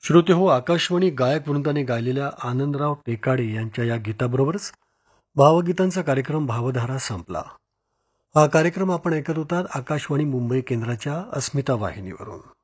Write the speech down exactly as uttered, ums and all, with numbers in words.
श्रोते हो, आकाशवाणी गायक वृंदाने गायलेल्या आनंदराव टेकाडे यांच्या या गीताबरोबरच भावगीतांचा कार्यक्रम भावधारा संपला. हा कार्यक्रम आपण ऐकत होतात आकाशवाणी मुंबई केंद्राच्या अस्मिता वाहिनीवरून.